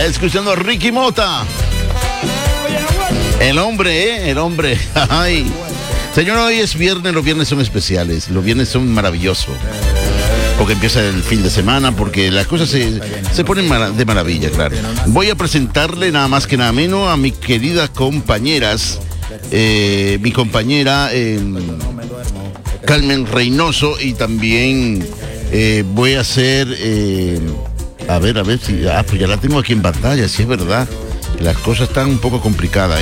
Escuchando a Ricky Mota. El hombre, el hombre. Ay. Señor, hoy es viernes, los viernes son especiales, los viernes son maravillosos. Porque empieza el fin de semana, porque las cosas se ponen de maravilla, claro. Voy a presentarle nada más que nada menos a mis queridas compañeras. Mi compañera Carmen Reynoso, y también voy a hacer, a ver si, pues ya la tengo aquí en pantalla, si es verdad. Las cosas están un poco complicadas,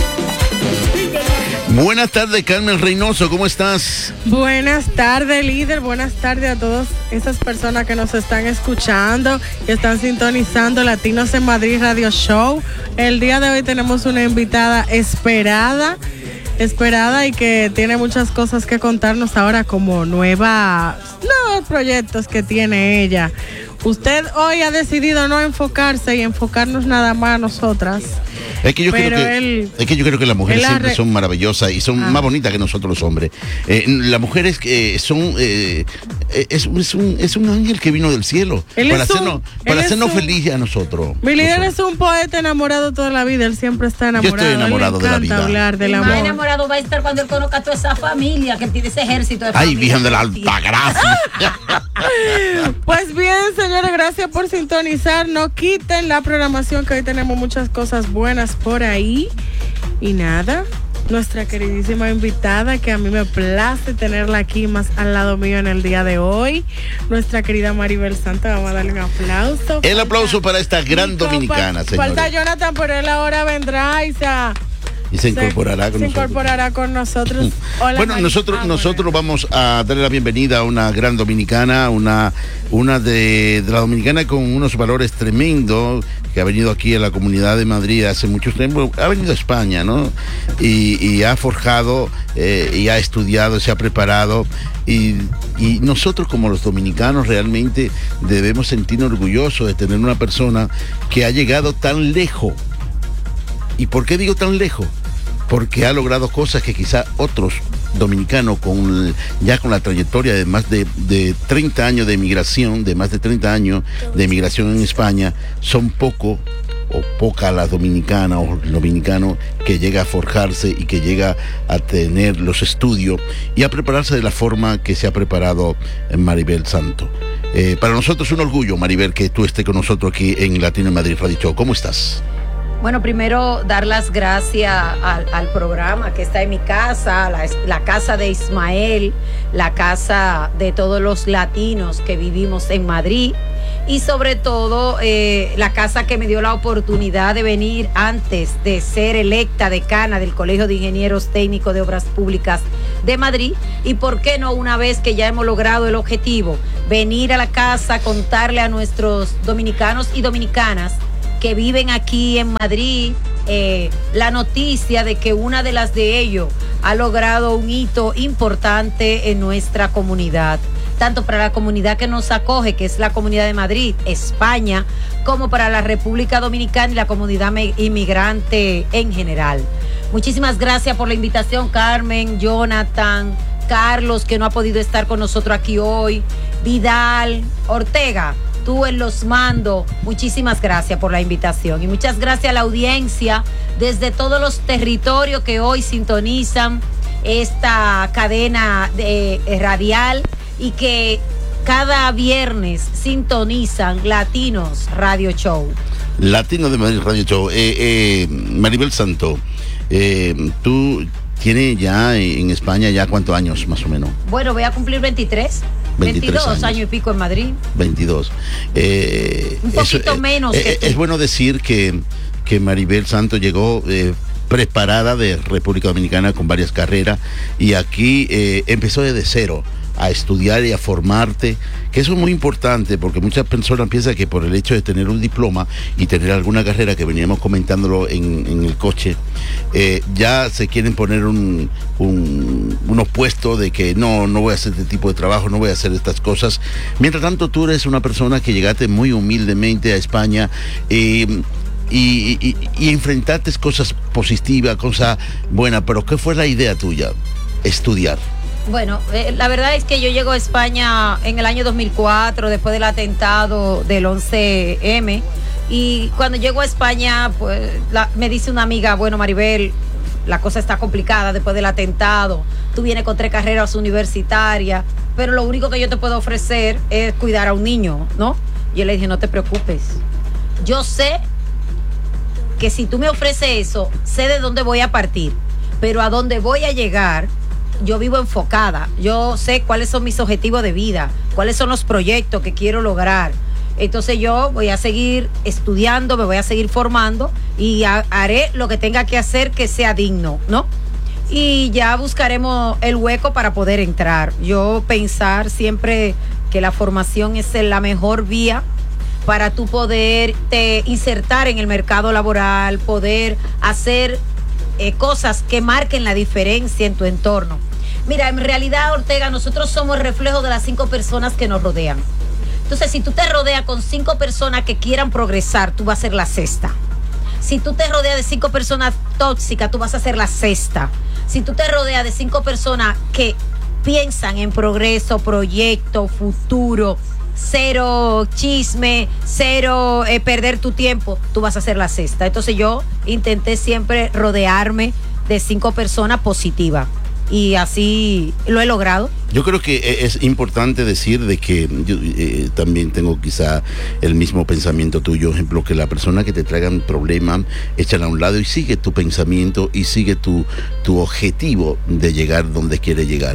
Buenas tardes, Carmen Reynoso, ¿cómo estás? Buenas tardes, líder, buenas tardes a todas esas personas que nos están escuchando, que están sintonizando Latinos en Madrid Radio Show. El día de hoy tenemos una invitada esperada y que tiene muchas cosas que contarnos ahora, como nuevos proyectos que tiene ella. Usted hoy ha decidido no enfocarse y enfocarnos nada más a nosotras. Es que yo creo que las mujeres siempre son maravillosas y son más bonitas que nosotros los hombres. Las mujeres son es un ángel que vino del cielo para hacernos felices a nosotros. Mi líder es un poeta enamorado toda la vida, él siempre está enamorado. Yo estoy enamorado de la vida. Hablar del amor. Más enamorado va a estar cuando él conozca a toda esa familia, que él tiene ese ejército de familia. Ay, Virgen de la Alta Gracia. Pues bien, señores, gracias por sintonizar. No quiten la programación, que hoy tenemos muchas cosas buenas por ahí. Y nada, nuestra queridísima invitada, que a mí me place tenerla aquí más al lado mío en el día de hoy, nuestra querida Maribel Santos. Vamos a darle un aplauso. El aplauso para esta gran dominicana, señores. Falta Jonathan, pero él ahora vendrá y se incorporará con nosotros. Hola, bueno, nosotros vamos a darle la bienvenida a una gran dominicana, una de la dominicana con unos valores tremendos, que ha venido aquí a la Comunidad de Madrid hace mucho tiempo, ha venido a España, ¿no? Y ha forjado y ha estudiado, se ha preparado, y nosotros como los dominicanos realmente debemos sentirnos orgullosos de tener una persona que ha llegado tan lejos. ¿Y por qué digo tan lejos? Porque ha logrado cosas que quizá otros dominicanos ya con la trayectoria de más de 30 años de emigración, en España, son pocas las dominicanas o dominicanos que llega a forjarse y que llega a tener los estudios y a prepararse de la forma que se ha preparado Maribel Santos. Para nosotros es un orgullo, Maribel, que tú estés con nosotros aquí en Latino en Madrid Radio Show. ¿Cómo estás? Bueno, primero dar las gracias al programa que está en mi casa, la casa de Ismael, la casa de todos los latinos que vivimos en Madrid, y sobre todo la casa que me dio la oportunidad de venir antes de ser electa decana del Colegio de Ingenieros Técnicos de Obras Públicas de Madrid. Y por qué no, una vez que ya hemos logrado el objetivo, venir a la casa, contarle a nuestros dominicanos y dominicanas que viven aquí en Madrid la noticia de que una de las de ellos ha logrado un hito importante en nuestra comunidad, tanto para la comunidad que nos acoge, que es la Comunidad de Madrid, España, como para la República Dominicana y la comunidad inmigrante en general. Muchísimas gracias por la invitación, Carmen, Jonathan, Carlos, que no ha podido estar con nosotros aquí hoy, Vidal, Ortega, tú en los mandos. Muchísimas gracias por la invitación y muchas gracias a la audiencia desde todos los territorios que hoy sintonizan esta cadena radial y que cada viernes sintonizan Latinos Radio Show. Latino de Madrid Radio Show. Maribel Santos, tú tienes ya en España ya ¿cuántos años más o menos? Bueno, voy a cumplir 22 años y pico en Madrid. 22. Un poquito menos que tú. Es bueno decir que Maribel Santos llegó preparada de República Dominicana con varias carreras y aquí empezó desde cero a estudiar y a formarte, que eso es muy importante porque muchas personas piensan que por el hecho de tener un diploma y tener alguna carrera, que veníamos comentándolo en el coche, ya se quieren poner unos puestos de que no voy a hacer este tipo de trabajo, no voy a hacer estas cosas. Mientras tanto, tú eres una persona que llegaste muy humildemente a España y enfrentaste cosas positivas, cosas buenas, pero ¿qué fue la idea tuya? Estudiar. Bueno, la verdad es que yo llego a España en el año 2004, después del atentado del 11M. Y cuando llego a España, pues me dice una amiga, bueno, Maribel, la cosa está complicada después del atentado, tú vienes con 3 carreras universitarias, pero lo único que yo te puedo ofrecer es cuidar a un niño, ¿no? Yo le dije, no te preocupes, yo sé que si tú me ofreces eso, sé de dónde voy a partir, pero a dónde voy a llegar, yo vivo enfocada, yo sé cuáles son mis objetivos de vida, cuáles son los proyectos que quiero lograr. Entonces yo voy a seguir estudiando, me voy a seguir formando y haré lo que tenga que hacer que sea digno, ¿no? Y ya buscaremos el hueco para poder entrar. Yo pensar siempre que la formación es la mejor vía para tú poderte insertar en el mercado laboral, poder hacer cosas que marquen la diferencia en tu entorno. Mira, en realidad, Ortega, nosotros somos el reflejo de las 5 personas que nos rodean. Entonces, si tú te rodeas con 5 personas que quieran progresar, tú vas a ser la sexta. Si tú te rodeas de 5 personas tóxicas, tú vas a ser la sexta. Si tú te rodeas de 5 personas que piensan en progreso, proyecto, futuro, cero chisme, cero perder tu tiempo, tú vas a ser la sexta. Entonces yo intenté siempre rodearme de 5 personas positivas. Y así lo he logrado. Yo creo que es importante decir de que yo también tengo quizá el mismo pensamiento tuyo, ejemplo, que la persona que te traiga un problema, échala a un lado y sigue tu pensamiento y sigue tu objetivo de llegar donde quiere llegar.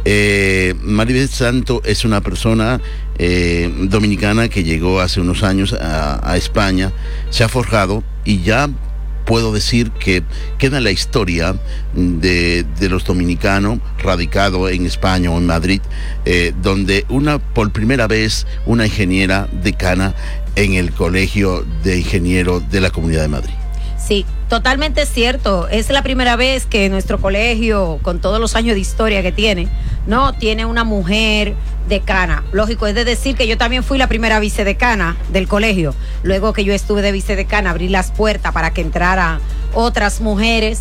Maribel Santo es una persona dominicana que llegó hace unos años a España, se ha forjado y ya puedo decir que queda la historia de los dominicanos radicados en España o en Madrid, donde por primera vez una ingeniera decana en el Colegio de Ingenieros de la Comunidad de Madrid. Sí, totalmente cierto. Es la primera vez que nuestro colegio, con todos los años de historia que tiene, no tiene una mujer decana. Lógico, es de decir que yo también fui la primera vicedecana del colegio. Luego que yo estuve de vicedecana, abrí las puertas para que entraran otras mujeres.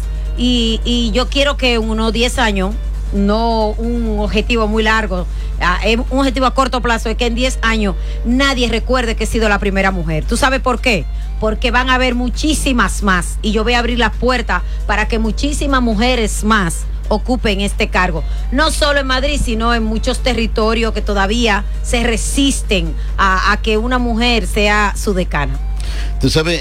Y yo quiero que en unos 10 años, no un objetivo muy largo, un objetivo a corto plazo, es que en 10 años nadie recuerde que he sido la primera mujer. ¿Tú sabes por qué? Porque van a haber muchísimas más y yo voy a abrir las puertas para que muchísimas mujeres más ocupen este cargo, no solo en Madrid, sino en muchos territorios que todavía se resisten a que una mujer sea su decana. Tú sabes,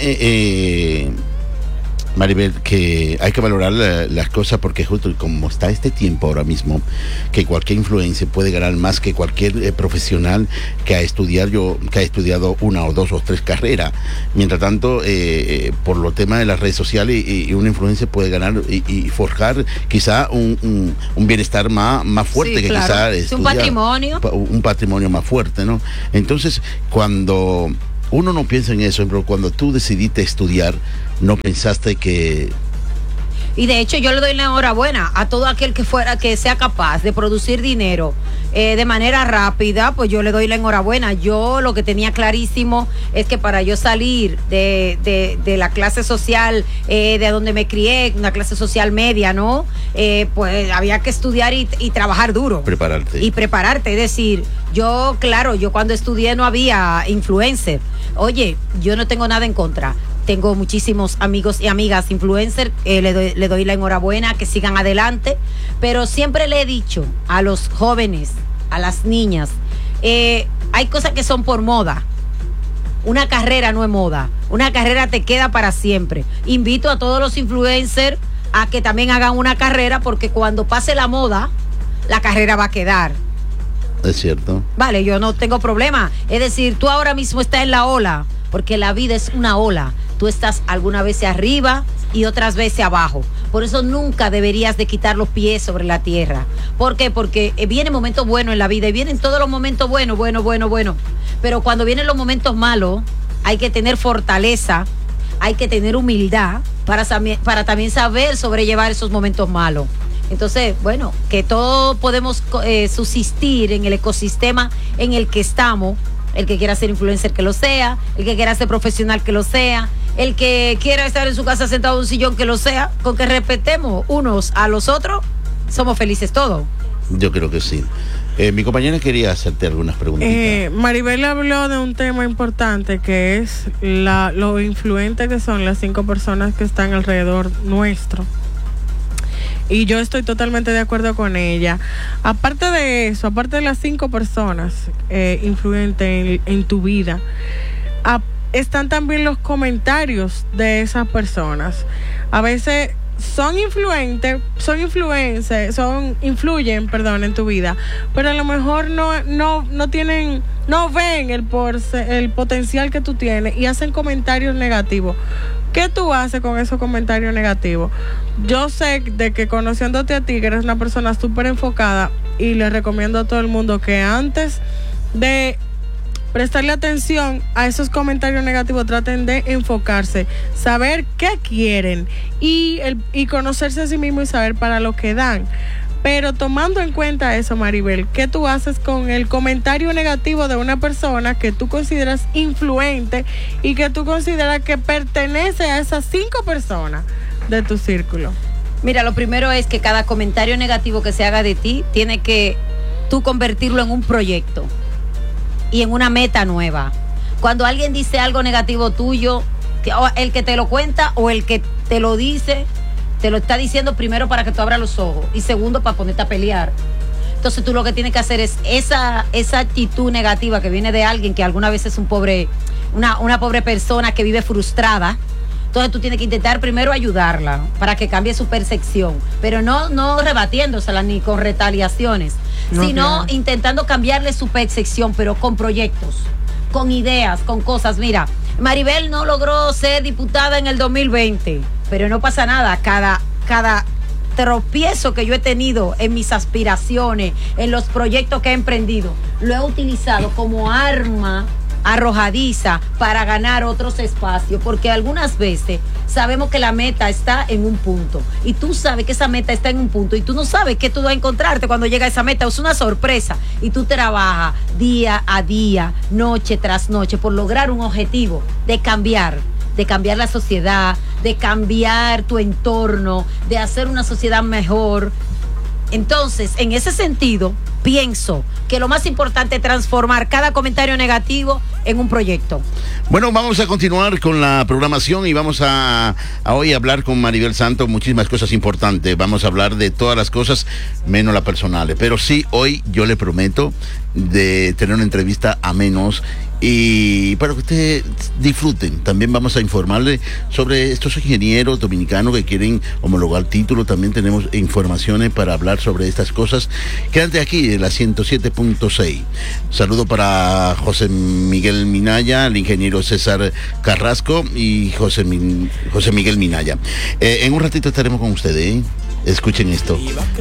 Maribel, que hay que valorar las cosas porque justo como está este tiempo ahora mismo, que cualquier influencer puede ganar más que cualquier profesional que ha estudiado 1 o 2 o 3 carreras. Mientras tanto, por los temas de las redes sociales, y una influencer puede ganar y forjar quizá un bienestar más fuerte, sí, que claro, quizá estudiar, un patrimonio más fuerte, ¿no? Entonces, cuando uno no piensa en eso, pero cuando tú decidiste estudiar, no pensaste que... Y de hecho yo le doy la enhorabuena a todo aquel que sea capaz de producir dinero de manera rápida, pues yo le doy la enhorabuena. Yo lo que tenía clarísimo es que para yo salir de la clase social de donde me crié, una clase social media, ¿no? Pues había que estudiar y trabajar duro. Prepararte. Es decir, yo cuando estudié no había influencer. Oye, yo no tengo nada en contra. Tengo muchísimos amigos y amigas influencers, le doy la enhorabuena, que sigan adelante, pero siempre le he dicho a los jóvenes, a las niñas, hay cosas que son por moda. Una carrera no es moda, una carrera te queda para siempre. Invito a todos los influencers a que también hagan una carrera, porque cuando pase la moda, la carrera va a quedar. Es cierto. Vale, yo no tengo problema. Es decir, tú ahora mismo estás en la ola, porque la vida es una ola. Tú estás algunas veces arriba y otras veces abajo. Por eso nunca deberías de quitar los pies sobre la tierra. ¿Por qué? Porque vienen momentos buenos en la vida y vienen todos los momentos buenos. Pero cuando vienen los momentos malos, hay que tener fortaleza, hay que tener humildad para también saber sobrellevar esos momentos malos. Entonces, bueno, que todos podemos subsistir en el ecosistema en el que estamos. El que quiera ser influencer, que lo sea. El que quiera ser profesional, que lo sea. El que quiera estar en su casa sentado en un sillón, que lo sea. Con que respetemos unos a los otros, somos felices todos. Yo creo que sí. Mi compañera quería hacerte algunas preguntas. Maribel habló de un tema importante que es lo influente que son las 5 personas que están alrededor nuestro. Y yo estoy totalmente de acuerdo con ella. Aparte de eso, aparte de las 5 personas influyentes en tu vida, están también los comentarios de esas personas. A veces influyen en tu vida, pero a lo mejor no ven el potencial que tú tienes y hacen comentarios negativos. ¿Qué tú haces con esos comentarios negativos? Yo sé de que conociéndote a ti, que eres una persona súper enfocada, y le recomiendo a todo el mundo que antes de prestarle atención a esos comentarios negativos, traten de enfocarse, saber qué quieren y conocerse a sí mismo y saber para lo que dan. Pero tomando en cuenta eso, Maribel, ¿qué tú haces con el comentario negativo de una persona que tú consideras influente y que tú consideras que pertenece a esas 5 personas de tu círculo? Mira, lo primero es que cada comentario negativo que se haga de ti, tiene que tú convertirlo en un proyecto y en una meta nueva. Cuando alguien dice algo negativo tuyo, el que te lo cuenta o el que te lo dice, te lo está diciendo primero para que tú abras los ojos y segundo para ponerte a pelear. Entonces tú lo que tienes que hacer es esa actitud negativa que viene de alguien que alguna vez es una pobre persona que vive frustrada. Entonces tú tienes que intentar primero ayudarla para que cambie su percepción, pero no rebatiéndosela ni con retaliaciones, sino intentando cambiarle su percepción, pero con proyectos, con ideas, con cosas. Mira, Maribel no logró ser diputada en el 2020, pero no pasa nada. Cada tropiezo que yo he tenido en mis aspiraciones, en los proyectos que he emprendido, lo he utilizado como arma arrojadiza para ganar otros espacios, porque algunas veces sabemos que la meta está en un punto y tú sabes que esa meta está en un punto y tú no sabes qué tú vas a encontrarte cuando llega a esa meta. Es una sorpresa y tú trabajas día a día, noche tras noche, por lograr un objetivo de cambiar la sociedad, de cambiar tu entorno, de hacer una sociedad mejor. Entonces, en ese sentido, pienso que lo más importante es transformar cada comentario negativo en un proyecto. Bueno, vamos a continuar con la programación y vamos a hoy hablar con Maribel Santos muchísimas cosas importantes. Vamos a hablar de todas las cosas, menos las personales. Pero sí, hoy yo le prometo de tener una entrevista a menos y para que ustedes disfruten. También vamos a informarle sobre estos ingenieros dominicanos que quieren homologar título. También tenemos informaciones para hablar sobre estas cosas. Quédate aquí en la 107.6. Saludo para José Miguel Minaya, el ingeniero César Carrasco y José Miguel Minaya. En un ratito estaremos con ustedes, ¿eh? Escuchen esto.